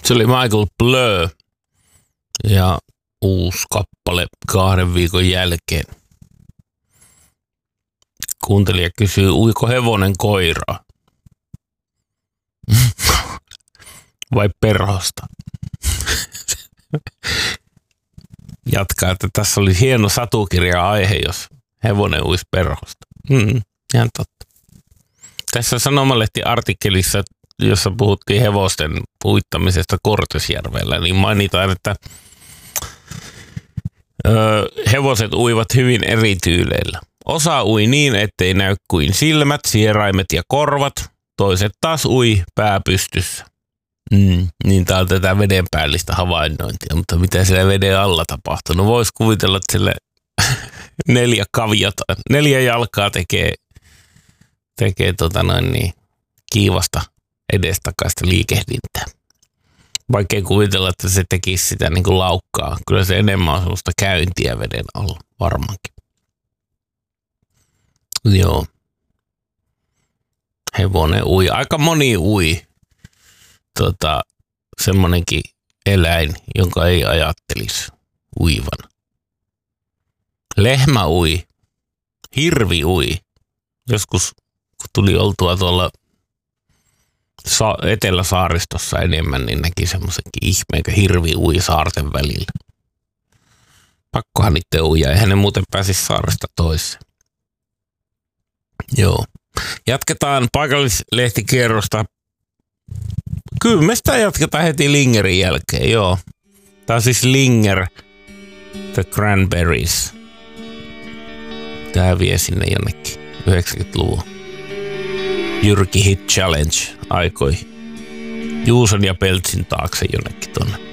Se oli Michael Blur ja uusi kappale 2 viikon jälkeen. Kuuntelija kysyy, uiko hevonen koiraa? Vai perhosta? Jatkaa, että tässä oli hieno satukirja-aihe, jos hevonen uisi perhosta. Ihan totta. Tässä Sanomalehti-artikkelissa, jossa puhuttiin hevosten puittamisesta Kortesjärvellä, niin mainitaan, että hevoset uivat hyvin eri tyyleillä. Osa ui niin, ettei näy kuin silmät, sieraimet ja korvat. Toiset taas ui pää pystyssä. Niin tää on tätä vedenpäällistä havainnointia, mutta mitä siellä veden alla tapahtuu? No vois kuvitella, että sille 4 jalkaa tekee kiivasta edestakaista liikehdintää. Vaikkei kuvitella, että se tekisi sitä niin kuin laukkaa. Kyllä se enemmän on sellaista käyntiä veden alla, varmaankin. Joo. Hevonen ui. Aika moni ui. Semmonenkin eläin, jonka ei ajattelisi uivan. Lehmä ui. Hirvi ui. Joskus kun tuli oltua tuolla Etelä-saaristossa enemmän, niin näki semmoisenkin ihmeen, hirvi ui saarten välillä. Pakkohan niitä uija, eihän ne muuten pääsisi saaresta toiseen. Joo. Jatketaan paikallislehtikierrosta. Kyllä me sitä jatketaan heti Lingerin jälkeen, joo. Tää on siis Linger, The Cranberries. Tää vie sinne jonnekin 90-luvun. Jyrki Hit Challenge aikoihin. Juuson ja Peltsin taakse jonnekin tonne.